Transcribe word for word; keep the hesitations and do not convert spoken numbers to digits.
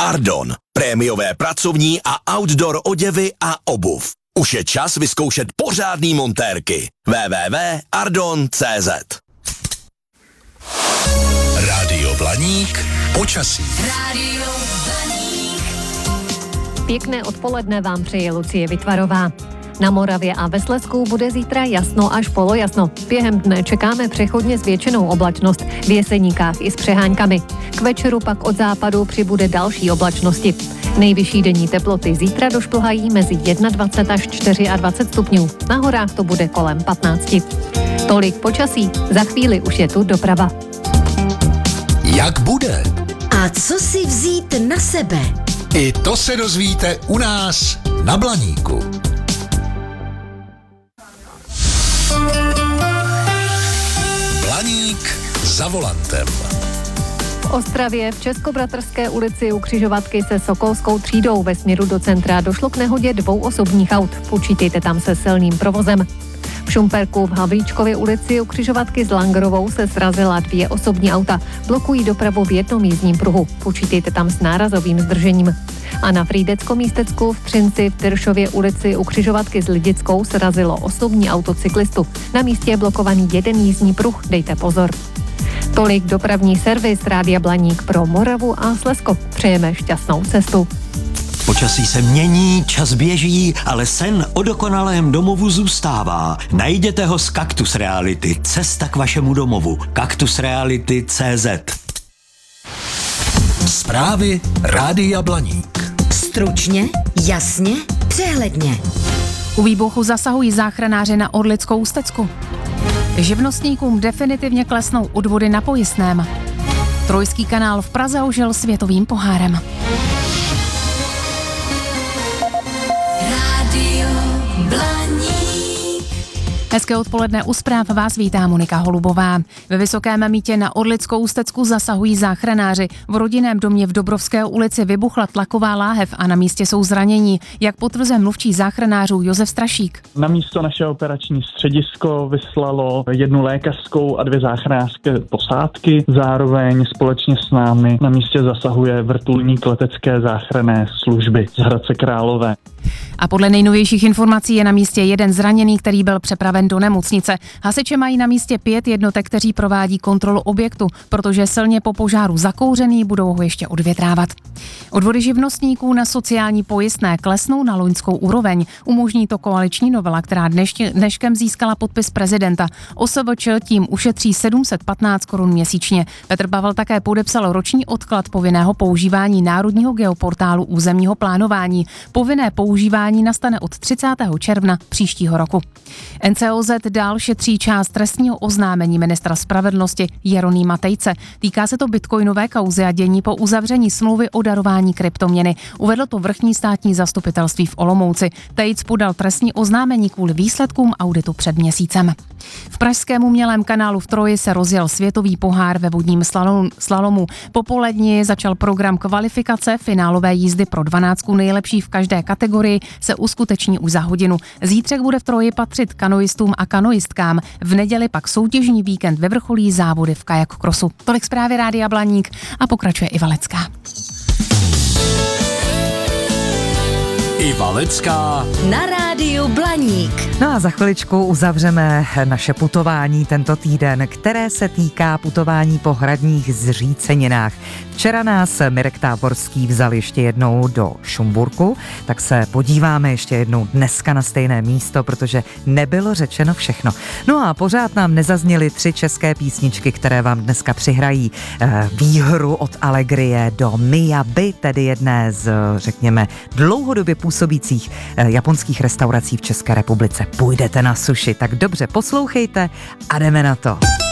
Ardon. Prémiové pracovní a outdoor oděvy a obuv. Už je čas vyzkoušet pořádný montérky. w w w tečka ardon tečka c z. Rádio Blaník. Počasí. Rádio Blaník. Pěkné odpoledne vám přeje Lucie Vytvarová. Na Moravě a ve Slezsku bude zítra jasno až polojasno. Během dne čekáme přechodně zvětšenou oblačnost, v Jeseníkách i s přeháňkami. K večeru pak od západu přibude další oblačnosti. Nejvyšší denní teploty zítra došplhají mezi dvacet jedna až dvacet čtyři stupňů. Na horách to bude kolem patnáct. Tolik počasí, za chvíli už je tu doprava. Jak bude? A co si vzít na sebe? I to se dozvíte u nás na Blaníku. Blaník za volantem. V Ostravě v Českobratrské ulici u křižovatky se Sokolskou třídou ve směru do centra došlo k nehodě dvou osobních aut. Počítejte tam se silným provozem. V Šumperku v Havlíčkově ulici u křižovatky s Langerovou se srazila dvě osobní auta. Blokují dopravu v jednom jízdním pruhu. Počítejte tam s nárazovým zdržením. A na Frýdecko-Místecku v Třinci v Tyršově ulici u křižovatky s Lidickou srazilo osobní auto cyklistu. Na místě je blokovaný jeden jízdní pruh, dejte pozor. Tolik dopravní servis Rádia Blaník pro Moravu a Slezsko. Přejeme šťastnou cestu. Počasí se mění, čas běží, ale sen o dokonalém domovu zůstává. Najděte ho z Kaktus Reality. Cesta k vašemu domovu. kaktus reality tečka cé zet. Zprávy Rádia Blaník. Stručně, jasně, přehledně. U výbuchu zasahují záchranáři na Orlickou Ústecku. Živnostníkům definitivně klesnou odvody na pojistném. Trojský kanál v Praze ožil světovým pohárem. Hezké odpoledne, u zpráv vás vítá Monika Holubová. Ve Vysokém Mýtě na Orlickou Ústecku zasahují záchranáři. V rodinném domě v Dobrovské ulici vybuchla tlaková láhev a na místě jsou zranění. Jak potvrzuje mluvčí záchranářů Josef Strašík. Na místo naše operační středisko vyslalo jednu lékařskou a dvě záchranářské posádky. Zároveň společně s námi na místě zasahuje vrtulník letecké záchranné služby z Hradce Králové. A podle nejnovějších informací je na místě jeden zraněný, který byl přepraven do nemocnice. Hasiče mají na místě pět jednotek, kteří provádí kontrolu objektu, protože silně po požáru zakouřený, budou ho ještě odvětrávat. Odvody živnostníků na sociální pojistné klesnou na loňskou úroveň. Umožní to koaliční novela, která dneš, dneškem získala podpis prezidenta. O S V Č tím ušetří sedm set patnáct korun měsíčně. Petr Pavel také podepsal roční odklad povinného používání národního geoportálu územního plánování. Povinné používání nastane od třicátého června příštího roku. N C O Z dál šetří část trestního oznámení ministra spravedlnosti Jeronýma Tejce. Týká se to bitcoinové kauzy a dění po uzavření smlouvy o darování kryptoměny. Uvedlo to vrchní státní zastupitelství v Olomouci. Tejc podal trestní oznámení kvůli výsledkům auditu před měsícem. V pražském umělém kanálu v Troji se rozjel světový pohár ve vodním slalomu. Po poledni začal program kvalifikace. Finálové jízdy pro dvanáctku nejlepší v každé kategorii se uskuteční už za hodinu. Zítřek bude v Troji patřit kanoistům a kanoistkám. V neděli pak soutěžní víkend vyvrcholí závody v kajak krosu. Tolik zprávy Rádia Blaník a pokračuje i Valecká. I Valecká na Rádiu Blaník. No a za chviličku uzavřeme naše putování tento týden, které se týká putování po hradních zříceninách. Včera nás Mirek Táborský vzal ještě jednou do Šumburku, tak se podíváme ještě jednou dneska na stejné místo, protože nebylo řečeno všechno. No a pořád nám nezazněly tři české písničky, které vám dneska přihrají eh, výhru od Allegrie do Miyabi, tedy jedné z, řekněme, dlouhodobě působících eh, japonských restaurací v České republice. Půjdete na sushi, tak dobře poslouchejte a jdeme na to.